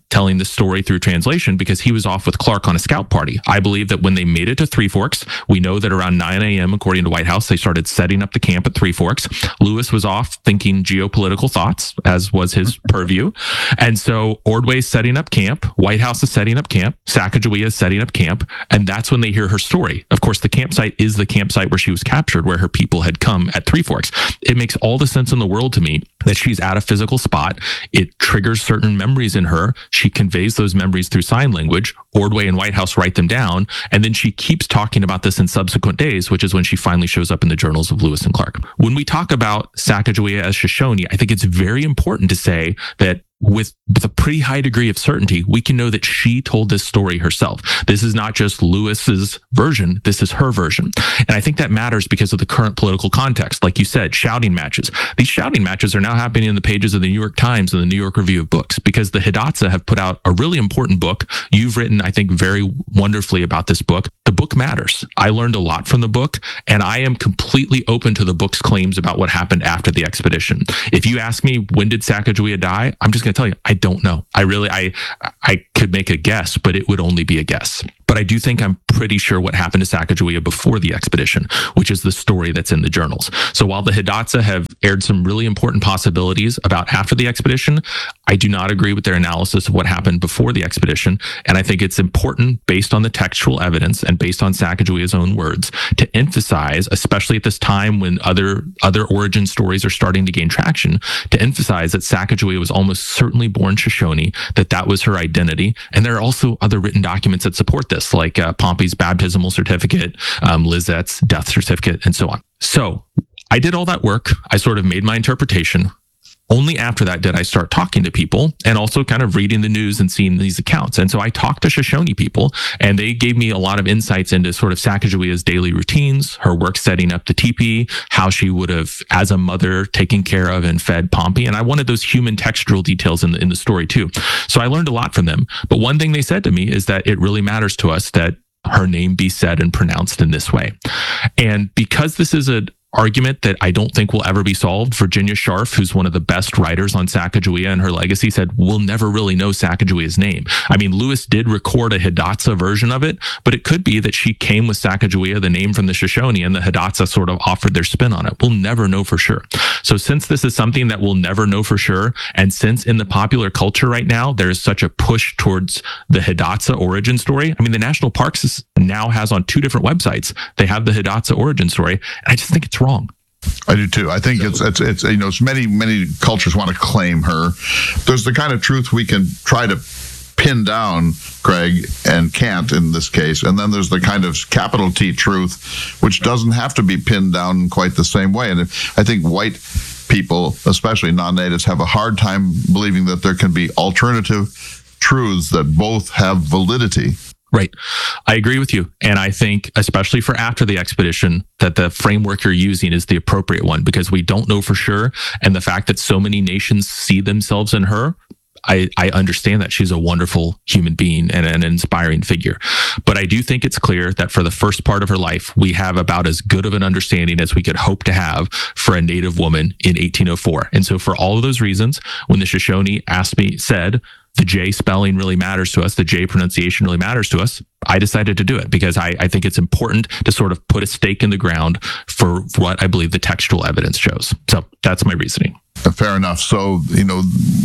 telling the story through translation because he was off with Clark on a scout party. I believe that when they made it to Three Forks, we know that around nine a.m., according to White House, they started setting up the camp at Three Forks. Lewis was off thinking geopolitical thoughts, as was his purview. And so Ordway's setting up camp, White House is setting up camp, Sacagawea is setting up camp, and that's when they hear her story. Of course, the campsite is the campsite where she was captured, where her people had come at Three Forks. It makes all the sense in the world to me that she's at a physical spot. It triggers certain memories in her. She conveys those memories through sign language. Ordway and White House write them down. And then she keeps talking about this in subsequent days, which is when she finally shows up in the journals of Lewis and Clark. When we talk about Sacagawea as Shoshone, I think it's very important to say that with, with a pretty high degree of certainty, we can know that she told this story herself. This is not just Lewis's version. This is her version. And I think that matters because of the current political context. Like you said, shouting matches. These shouting matches are now happening in the pages of the New York Times and the New York Review of Books because the Hidatsa have put out a really important book. You've written, I think, very wonderfully about this book. The book matters. I learned a lot from the book, and I am completely open to the book's claims about what happened after the expedition. If you ask me, when did Sacagawea die? I'm just going to tell you, I don't know. I really, I, I could make a guess, but it would only be a guess. But I do think I'm pretty sure what happened to Sacagawea before the expedition, which is the story that's in the journals. So while the Hidatsa have aired some really important possibilities about after the expedition, I do not agree with their analysis of what happened before the expedition. And I think it's important, based on the textual evidence and based on Sacagawea's own words, to emphasize, especially at this time when other other origin stories are starting to gain traction, to emphasize that Sacagawea was almost certainly born Shoshone, that that was her identity. And there are also other written documents that support this, like uh, Pompey's baptismal certificate, um, Lizette's death certificate, and so on. So I did all that work. I sort of made my interpretation. Only after that did I start talking to people and also kind of reading the news and seeing these accounts. And so I talked to Shoshone people, and they gave me a lot of insights into sort of Sacagawea's daily routines, her work setting up the teepee, how she would have, as a mother, taken care of and fed Pompey. And I wanted those human textural details in the, in the story too. So I learned a lot from them. But one thing they said to me is that it really matters to us that her name be said and pronounced in this way. And because this is an argument that I don't think will ever be solved, Virginia Scharf, who's one of the best writers on Sacagawea and her legacy, said, we'll never really know Sacagawea's name. I mean, Lewis did record a Hidatsa version of it, but it could be that she came with Sacagawea, the name from the Shoshone, and the Hidatsa sort of offered their spin on it. We'll never know for sure. So since this is something that we'll never know for sure, and since in the popular culture right now, there's such a push towards the Hidatsa origin story, I mean, the National Parks now has on two different websites, they have the Hidatsa origin story, and I just think it's wrong. I do too. I think it's, it's, it's, you know, it's many, many cultures want to claim her. There's the kind of truth we can try to pin down, Craig, and can't in this case. And then there's the kind of capital T truth, which doesn't have to be pinned down in quite the same way. And I think white people, especially non-natives, have a hard time believing that there can be alternative truths that both have validity. Right. I agree with you. And I think, especially for after the expedition, that the framework you're using is the appropriate one because we don't know for sure. And the fact that so many nations see themselves in her, I, I understand that she's a wonderful human being and an inspiring figure. But I do think it's clear that for the first part of her life, we have about as good of an understanding as we could hope to have for a Native woman in eighteen oh four. And so for all of those reasons, when the Shoshone asked me, said, the J spelling really matters to us, the J pronunciation really matters to us, I decided to do it because I, I think it's important to sort of put a stake in the ground for what I believe the textual evidence shows. So that's my reasoning. Fair enough. So, you know,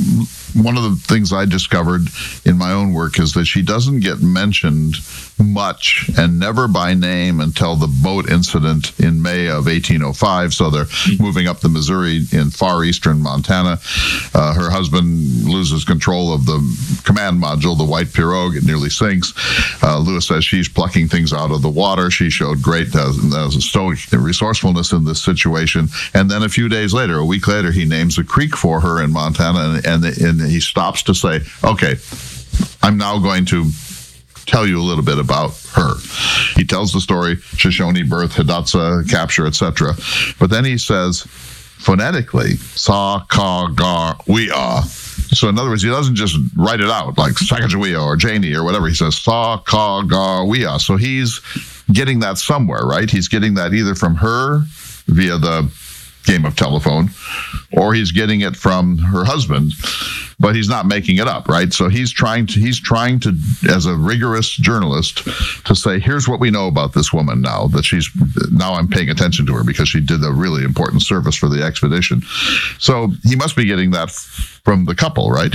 one of the things I discovered in my own work is that she doesn't get mentioned much and never by name until the boat incident in May of eighteen oh five. So they're moving up the Missouri in far eastern Montana. Uh, her husband loses control of the command module, the White Pirogue. It nearly sinks. Uh, Lewis says she's plucking things out of the water. She showed great uh, uh, stoic resourcefulness in this situation. And then a few days later, a week later, he names a creek for her in Montana, and, and, and he stops to say, okay, I'm now going to tell you a little bit about her. He tells the story, Shoshone birth, Hidatsa capture, et cetera. But then he says, phonetically, sa, ka, ga, we are. So in other words, he doesn't just write it out like Sacagawea or Janie or whatever. He says, sa, ka, ga, we are. So he's getting that somewhere, right? He's getting that either from her via the game of telephone, or he's getting it from her husband but he's not making it up, right? So he's trying to, he's trying to, as a rigorous journalist, to say, here's what we know about this woman now, that she's, now I'm paying attention to her because she did a really important service for the expedition. So he must be getting that from the couple, right?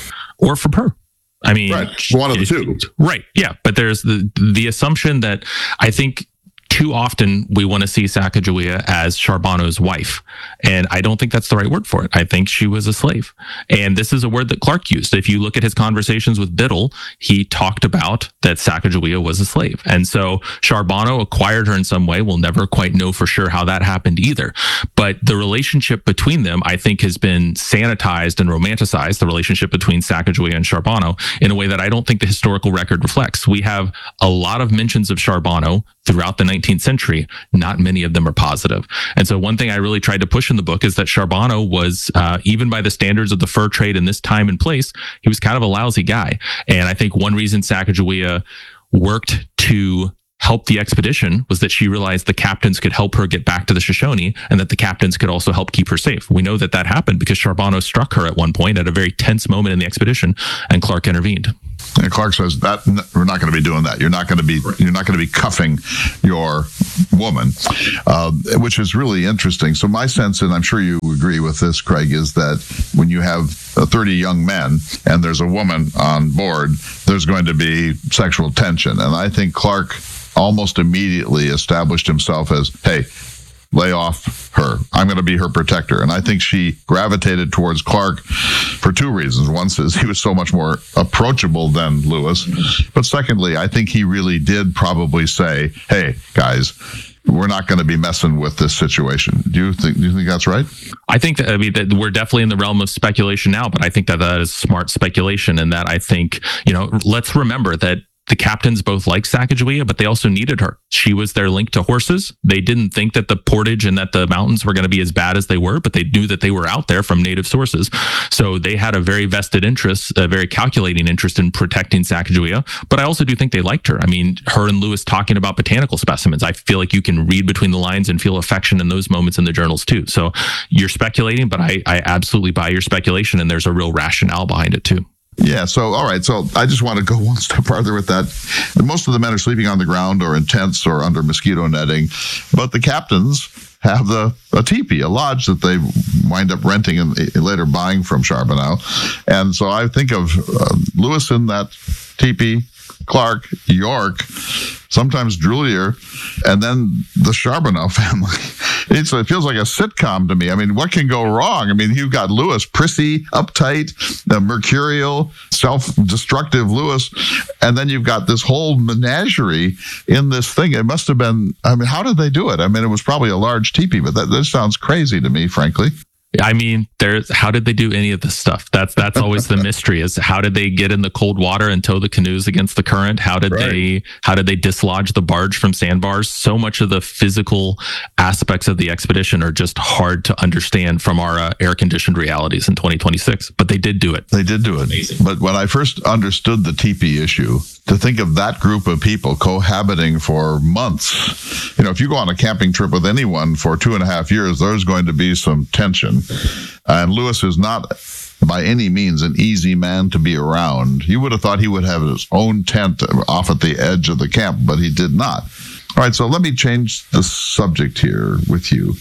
Or from her. I mean, right. One of the two. Right. Yeah. But there's the, the assumption that I think too often we want to see Sacagawea as Charbonneau's wife. And I don't think that's the right word for it. I think she was a slave. And this is a word that Clark used. If you look at his conversations with Biddle, he talked about that Sacagawea was a slave. And so Charbonneau acquired her in some way. We'll never quite know for sure how that happened either. But the relationship between them, I think, has been sanitized and romanticized, the relationship between Sacagawea and Charbonneau, in a way that I don't think the historical record reflects. We have a lot of mentions of Charbonneau throughout the nineteenth century. Not many of them are positive. And so one thing I really tried to push in the book is that Charbonneau was, uh, even by the standards of the fur trade in this time and place, he was kind of a lousy guy. And I think one reason Sacagawea worked to help the expedition was that she realized the captains could help her get back to the Shoshone, and that the captains could also help keep her safe. We know that that happened because Charbonneau struck her at one point at a very tense moment in the expedition, and Clark intervened. And Clark says that we're not going to be doing that. You're not going to be you're not going to be cuffing your woman, uh, which is really interesting. So my sense, and I'm sure you agree with this, Craig, is that when you have thirty young men and there's a woman on board, there's going to be sexual tension. And I think Clark almost immediately established himself as, hey, lay off her. I'm going to be her protector. And I think she gravitated towards Clark for two reasons. One is he was so much more approachable than Lewis. But secondly, I think he really did probably say, hey, guys, we're not going to be messing with this situation. Do you think, do you think that's right? I think that, I mean, that we're definitely in the realm of speculation now, but I think that that is smart speculation. And that I think, you know, let's remember that the captains both liked Sacagawea, but they also needed her. She was their link to horses. They didn't think that the portage and that the mountains were going to be as bad as they were, but they knew that they were out there from native sources. So they had a very vested interest, a very calculating interest in protecting Sacagawea. But I also do think they liked her. I mean, her and Lewis talking about botanical specimens, I feel like you can read between the lines and feel affection in those moments in the journals too. So you're speculating, but I, I absolutely buy your speculation, and there's a real rationale behind it too. Yeah, so, all right, so I just want to go one step farther with that. Most of the men are sleeping on the ground or in tents or under mosquito netting, but the captains have the a teepee, a lodge that they wind up renting and later buying from Charbonneau. And so I think of uh, Lewis in that teepee, Clark, York, sometimes Droulier, and then the Charbonneau family. It's, it feels like a sitcom to me. I mean, what can go wrong? I mean, you've got Lewis, prissy, uptight, uh, mercurial, self-destructive Lewis, and then you've got this whole menagerie in this thing. It must have been, I mean, how did they do it? I mean, it was probably a large teepee, but that, that sounds crazy to me, frankly. I mean, there's how did they do any of this stuff? That's that's always the mystery, is how did they get in the cold water and tow the canoes against the current? How did right. they how did they dislodge the barge from sandbars? So much of the physical aspects of the expedition are just hard to understand from our uh, air-conditioned realities in twenty twenty-six. But they did do it. They did do it. Amazing. But when I first understood the teepee issue, to think of that group of people cohabiting for months, you know, if you go on a camping trip with anyone for two and a half years, there's going to be some tension. And Lewis is not by any means an easy man to be around. You would have thought he would have his own tent off at the edge of the camp, but he did not. All right, so let me change the subject here with you.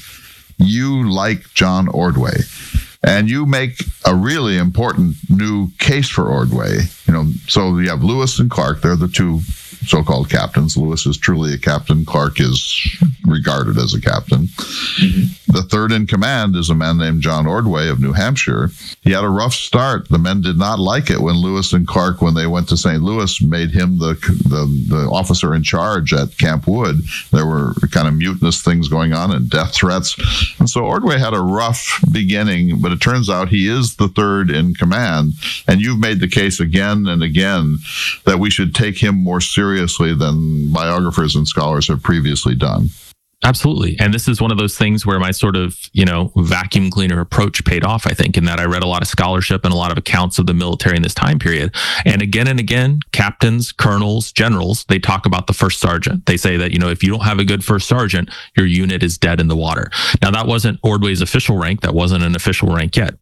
You like John Ordway, and you make a really important new case for Ordway. You know, so you have Lewis and Clark. They're the two so-called captains. Lewis is truly a captain. Clark is regarded as a captain. Mm-hmm. The third in command is a man named John Ordway of New Hampshire. He had a rough start. The men did not like it when Lewis and Clark, when they went to Saint Louis, made him the, the, the officer in charge at Camp Wood. There were kind of mutinous things going on and death threats. And so Ordway had a rough beginning, but it turns out he is the third in command. And you've made the case again and again that we should take him more seriously than biographers and scholars have previously done. Absolutely. And this is one of those things where my sort of, you know, vacuum cleaner approach paid off, I think, in that I read a lot of scholarship and a lot of accounts of the military in this time period. And again and again, captains, colonels, generals, they talk about the first sergeant. They say that, you know, if you don't have a good first sergeant, your unit is dead in the water. Now, that wasn't Ordway's official rank. That wasn't an official rank yet. But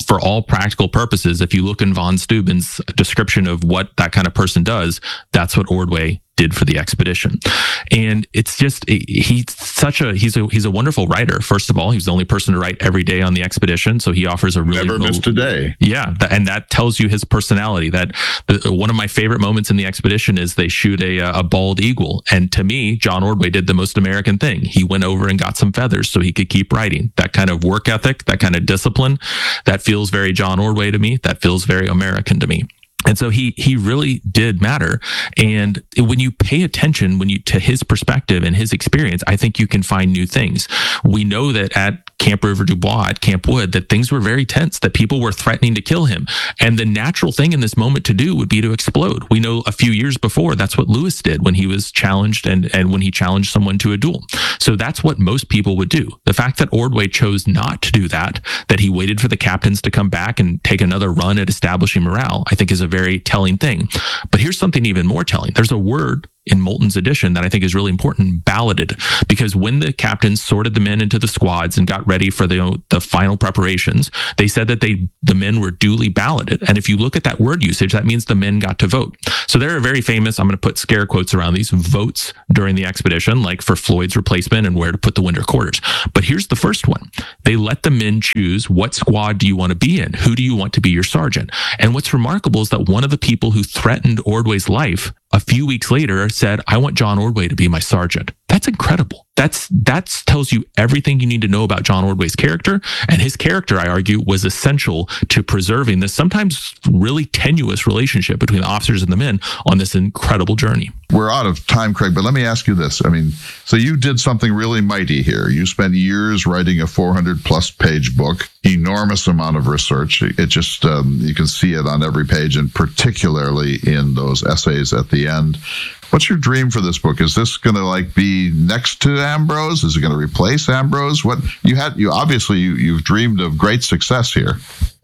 for all practical purposes, if you look in von Steuben's description of what that kind of person does, that's what Ordway did for the expedition. And it's just, he's such a, he's a, he's a wonderful writer. First of all, he's the only person to write every day on the expedition. So he offers a really, never missed a day. Yeah. And that tells you his personality. That the, one of my favorite moments in the expedition is they shoot a, a bald eagle. And to me, John Ordway did the most American thing. He went over and got some feathers so he could keep writing. That kind of work ethic, that kind of discipline, that feels very John Ordway to me. That feels very American to me. And so he he really did matter. And when you pay attention when you to his perspective and his experience, I think you can find new things. We know that at Camp River du Bois, at Camp Wood, that things were very tense, that people were threatening to kill him. And the natural thing in this moment to do would be to explode. We know a few years before, that's what Lewis did when he was challenged and, and when he challenged someone to a duel. So that's what most people would do. The fact that Ordway chose not to do that, that he waited for the captains to come back and take another run at establishing morale, I think is a very telling thing. But here's something even more telling. There's a word in Moulton's edition that I think is really important, balloted, because when the captains sorted the men into the squads and got ready for the the final preparations, they said that they the men were duly balloted. And if you look at that word usage, that means the men got to vote. So there are very famous, I'm going to put scare quotes around these, votes during the expedition, like for Floyd's replacement and where to put the winter quarters. But here's the first one. They let the men choose, what squad do you want to be in? Who do you want to be your sergeant? And what's remarkable is that one of the people who threatened Ordway's life a few weeks later said, I want John Ordway to be my sergeant. That's incredible. That's that's tells you everything you need to know about John Ordway's character. And his character, I argue, was essential to preserving this sometimes really tenuous relationship between the officers and the men on this incredible journey. We're out of time, Craig, but let me ask you this. I mean, so you did something really mighty here. You spent years writing a four hundred plus page book, enormous amount of research. It just, um, you can see it on every page, and particularly in those essays at the end. What's your dream for this book? Is this going to like be next to Ambrose? Is it going to replace Ambrose? What you had, you obviously you, you've dreamed of great success here.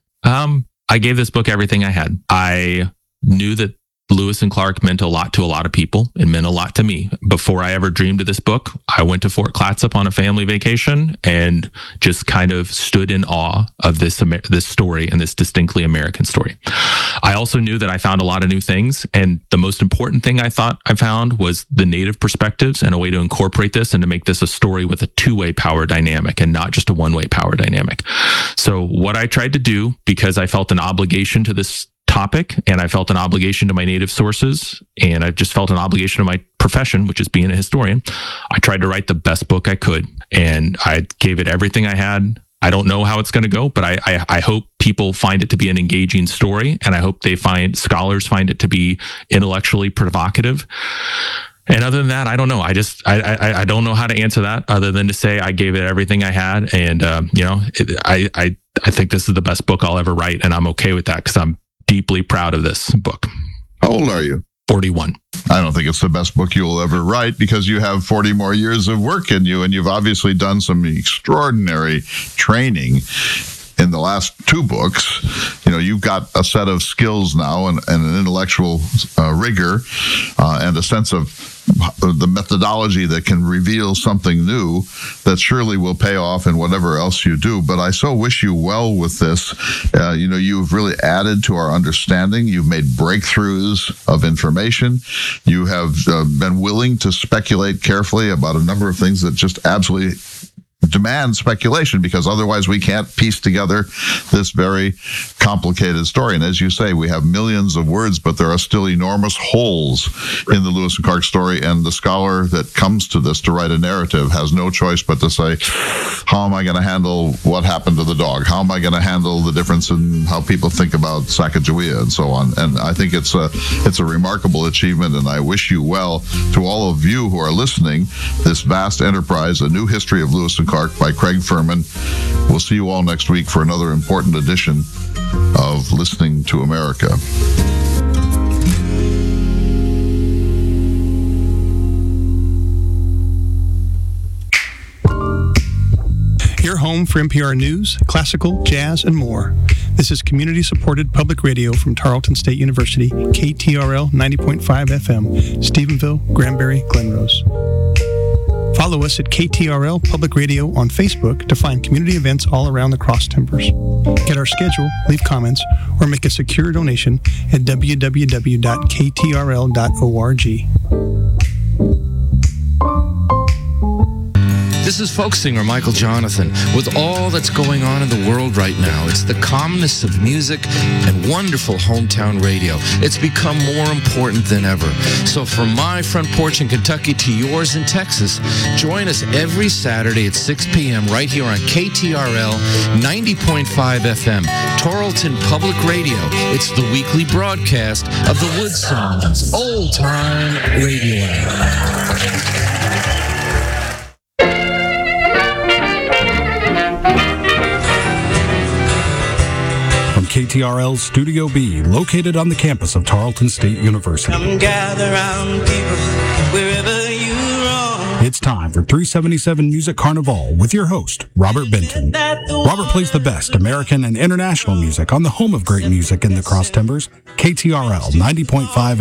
Um, I gave this book everything I had. I knew that Lewis and Clark meant a lot to a lot of people. It meant a lot to me. Before I ever dreamed of this book, I went to Fort Clatsop on a family vacation and just kind of stood in awe of this this story and this distinctly American story. I also knew that I found a lot of new things. And the most important thing I thought I found was the Native perspectives and a way to incorporate this and to make this a story with a two-way power dynamic and not just a one-way power dynamic. So what I tried to do, because I felt an obligation to this topic, and I felt an obligation to my Native sources, and I just felt an obligation to my profession, which is being a historian, I tried to write the best book I could, and I gave it everything I had. I don't know how it's going to go, but I, I, I hope people find it to be an engaging story, and I hope they find, scholars find it to be intellectually provocative. And other than that, I don't know. I just, I, I, I don't know how to answer that other than to say I gave it everything I had. And, um, you know, it, I, I, I think this is the best book I'll ever write. And I'm okay with that because I'm deeply proud of this book. How old are you? forty-one. I don't think it's the best book you will ever write because you have forty more years of work in you, and you've obviously done some extraordinary training in the last two books. You know, you've got a set of skills now and, and an intellectual uh, rigor uh, and a sense of the methodology that can reveal something new that surely will pay off in whatever else you do. But I so wish you well with this. Uh, you know, you've really added to our understanding. You've made breakthroughs of information. You have uh, been willing to speculate carefully about a number of things that just absolutely demand speculation, because otherwise we can't piece together this very complicated story. And as you say, we have millions of words, but there are still enormous holes in the Lewis and Clark story. And the scholar that comes to this to write a narrative has no choice but to say, how am I going to handle what happened to the dog? How am I going to handle the difference in how people think about Sacagawea and so on? And I think it's a, it's a remarkable achievement, and I wish you well. To all of you who are listening, this vast enterprise, A New History of Lewis and Clark by Craig Furman. We'll see you all next week for another important edition of Listening to America. Your home for N P R News, classical, jazz, and more. This is community-supported public radio from Tarleton State University, K T R L ninety point five F M, Stephenville, Granbury, Glen Rose. Follow us at K T R L Public Radio on Facebook to find community events all around the Cross Timbers. Get our schedule, leave comments, or make a secure donation at w w w dot k t r l dot org. This is folk singer Michael Jonathan. With all that's going on in the world right now, it's the calmness of music and wonderful hometown radio. It's become more important than ever. So from my front porch in Kentucky to yours in Texas, join us every Saturday at six p.m. right here on K T R L ninety point five F M, Tarleton Public Radio. It's the weekly broadcast of the Woodsongs Old Time Radio Hour. K T R L's Studio B, located on the campus of Tarleton State University. Come gather round, people, wherever you roam. It's time for three seventy-seven Music Carnival with your host, Robert Benton. Robert plays the best American and international music on the home of great music in the Cross Timbers, K T R L ninety point five